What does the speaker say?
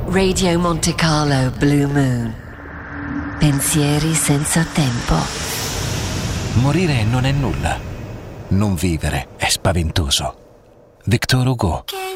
Radio Monte Carlo Blue Moon. Pensieri senza tempo. Morire non è nulla. Non vivere è spaventoso. Victor Hugo.